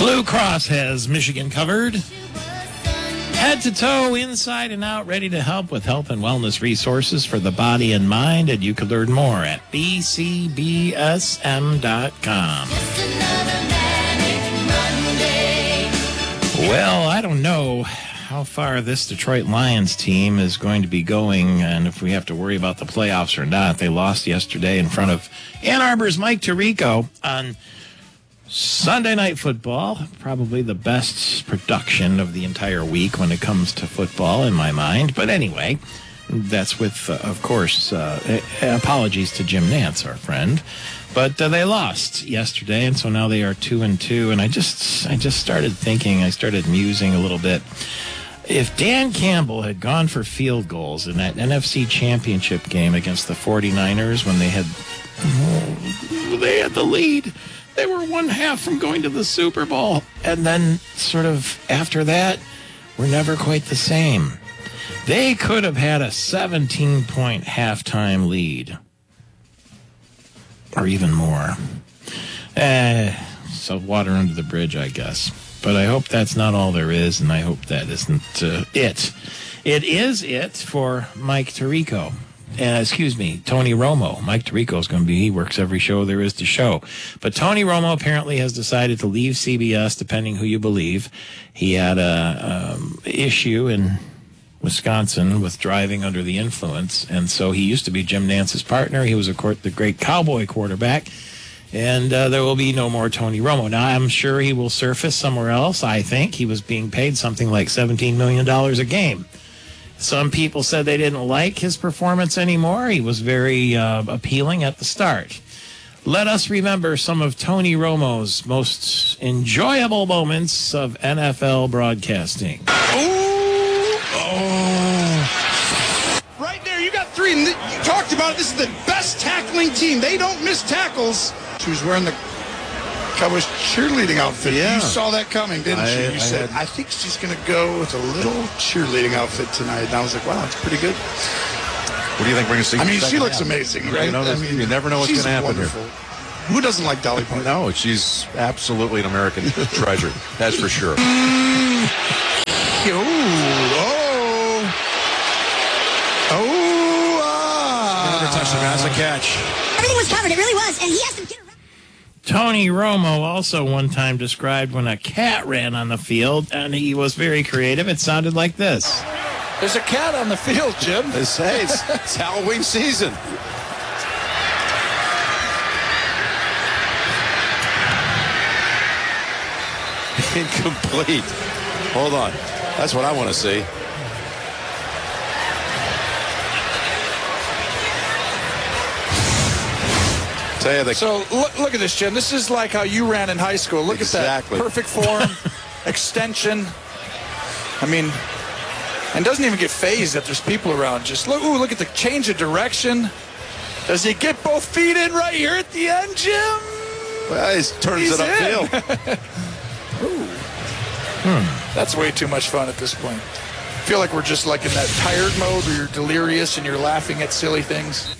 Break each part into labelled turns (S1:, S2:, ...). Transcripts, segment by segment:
S1: Blue Cross has Michigan covered. Head to toe, inside and out, ready to help with health and wellness resources for the body and mind. And you can learn more at bcbsm.com. Well, I don't know how far this Detroit Lions team is going to be going and if we have to worry about the playoffs or not. They lost yesterday in front of Ann Arbor's Mike Tirico on Sunday Night Football, probably the best production of the entire week when it comes to football in my mind. But anyway, that's with, of course, apologies to Jim Nantz, our friend. But they lost yesterday, and so now they are 2-2. And I just started thinking, I started musing a little bit. If Dan Campbell had gone for field goals in that NFC Championship game against the 49ers when they had the lead, they were 1/2 from going to the Super Bowl. And then sort of after that, we're never quite the same. They could have had a 17-point halftime lead. Or even more. So water under the bridge, I guess. But I hope that's not all there is, and I hope that isn't it. It is it for Mike Tirico. Tony Romo. Mike Tirico is going to be, he works every show there is to show. But Tony Romo apparently has decided to leave CBS, depending who you believe. He had a issue in Wisconsin with driving under the influence, and so he used to be Jim Nantz's partner. He was, of course, the great Cowboy quarterback, and there will be no more Tony Romo. Now, I'm sure he will surface somewhere else. I think he was being paid something like $17 million a game. Some people said they didn't like his performance anymore. He was very appealing at the start. Let us remember some of Tony Romo's most enjoyable moments of NFL broadcasting.
S2: Right there, you got three. And you talked about it. This is the best tackling team. They don't miss tackles. She was wearing the Cowboys cheerleading outfit. Yeah. You saw that coming, didn't you? You said, I think she's going to go with a little cheerleading outfit tonight. And I was like, wow, that's pretty good.
S3: What do you think we're going to see?
S2: I mean, she looks amazing, right?
S3: You never know what's going to happen here.
S2: Who doesn't like Dolly Parton?
S3: No, she's absolutely an American treasure. That's for sure.
S2: Another touchdown. That's a catch.
S4: Everything was covered. It really was. And he has to get around.
S1: Tony Romo also one time described when a cat ran on the field, and he was very creative. It sounded like this.
S2: There's a cat on the field, Jim.
S3: It's Halloween season. Incomplete. Hold on. That's what I want to see.
S2: So look at this, Jim. This is like how you ran in high school. Look at that perfect form, extension. I mean, and doesn't even get phased that there's people around. Just look at the change of direction. Does he get both feet in right here at the end, Jim?
S3: Well, he turns it upfield.
S2: That's way too much fun at this point. I feel like we're just like in that tired mode where you're delirious and you're laughing at silly things.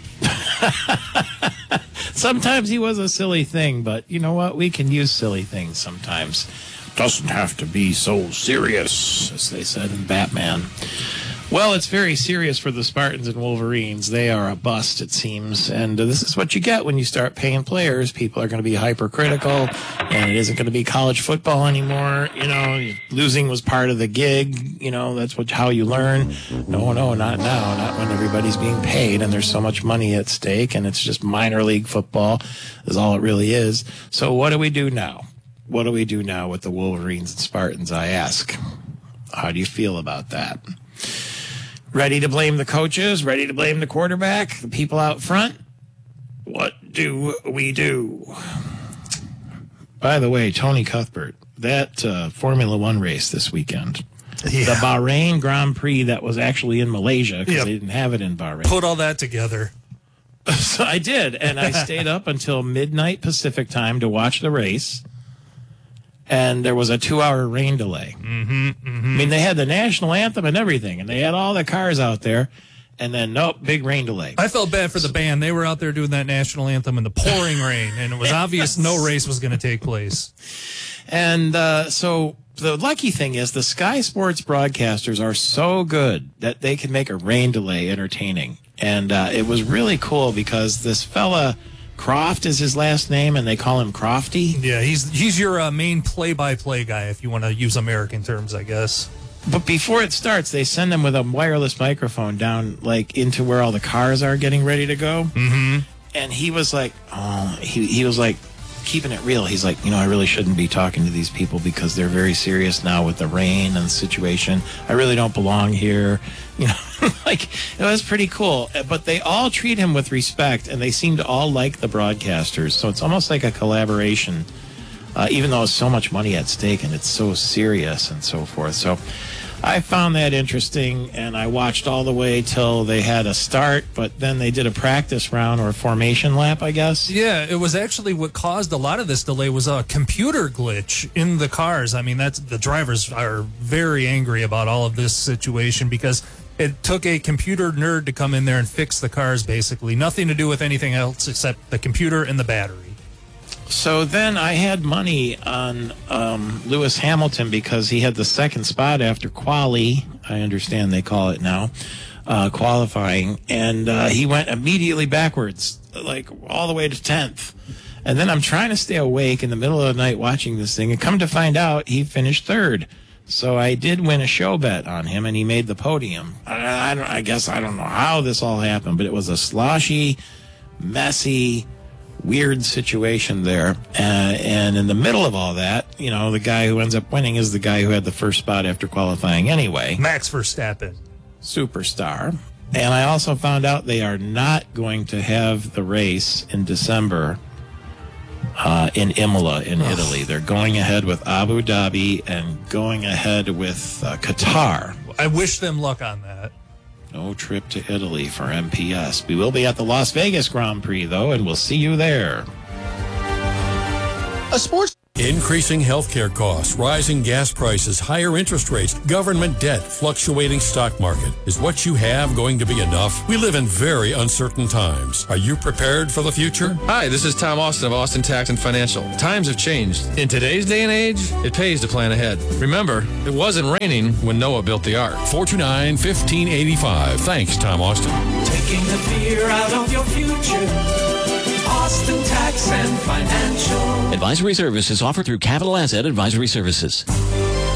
S1: Sometimes he was a silly thing, but you know what? We can use silly things sometimes. Doesn't have to be so serious, as they said in Batman. Well, it's very serious for the Spartans and Wolverines. They are a bust, it seems. And this is what you get when you start paying players. People are going to be hypercritical, and it isn't going to be college football anymore. You know, losing was part of the gig. You know, that's how you learn. No, not now. Not when everybody's being paid, and there's so much money at stake, and it's just minor league football is all it really is. So what do we do now? What do we do now with the Wolverines and Spartans, I ask? How do you feel about that? Ready to blame the coaches? Ready to blame the quarterback? The people out front? What do we do? By the way, Tony Cuthbert, that Formula One race this weekend, the Bahrain Grand Prix that was actually in Malaysia because they didn't have it in Bahrain.
S5: Put all that together.
S1: So I did, and I stayed up until midnight Pacific time to watch the race. And there was a 2-hour rain delay. I mean, they had the national anthem and everything, and they had all the cars out there. And then, nope, big rain delay.
S5: I felt bad for the band. They were out there doing that national anthem in the pouring rain, and it was obvious no race was going to take place.
S1: And so the lucky thing is the Sky Sports broadcasters are so good that they can make a rain delay entertaining. And it was really cool because this fella, Croft is his last name, and they call him Crofty.
S5: Yeah, he's your main play-by-play guy, if you want to use American terms, I guess.
S1: But before it starts, they send him with a wireless microphone down, like, into where all the cars are getting ready to go.
S5: Mm-hmm.
S1: And he was like, he was like, keeping it real. He's like, I really shouldn't be talking to these people because they're very serious now with the rain and the situation. I really don't belong here. Like, it was pretty cool. But they all treat him with respect, and they seem to all like the broadcasters. So it's almost like a collaboration, even though it's so much money at stake and it's so serious and so forth. So I found that interesting, and I watched all the way till they had a start, but then they did a practice round or a formation lap, I guess.
S5: Yeah, it was actually what caused a lot of this delay was a computer glitch in the cars. I mean, the drivers are very angry about all of this situation because it took a computer nerd to come in there and fix the cars, basically. Nothing to do with anything else except the computer and the battery.
S1: So then I had money on Lewis Hamilton because he had the second spot after quali, I understand they call it now, qualifying, and he went immediately backwards, like all the way to 10th. And then I'm trying to stay awake in the middle of the night watching this thing, and come to find out he finished third. So I did win a show bet on him, and he made the podium. I guess I don't know how this all happened, but it was a sloshy, messy, weird situation there. And in the middle of all that, the guy who ends up winning is the guy who had the first spot after qualifying anyway.
S5: Max Verstappen.
S1: Superstar. And I also found out they are not going to have the race in December in Imola in Italy. They're going ahead with Abu Dhabi and going ahead with Qatar.
S5: I wish them luck on that.
S1: No trip to Italy for MPS. We will be at the Las Vegas Grand Prix, though, and we'll see you there.
S6: Increasing healthcare costs, rising gas prices, higher interest rates, government debt, fluctuating stock market. Is what you have going to be enough? We live in very uncertain times. Are you prepared for the future?
S7: Hi, this is Tom Austin of Austin Tax and Financial. Times have changed. In today's day and age, it pays to plan ahead. Remember, it wasn't raining when Noah built the ark.
S6: 429-1585. Thanks, Tom Austin.
S8: Taking the fear out of your future. Austin Tax and Financial.
S9: Advisory services offered through Capital Asset Advisory Services.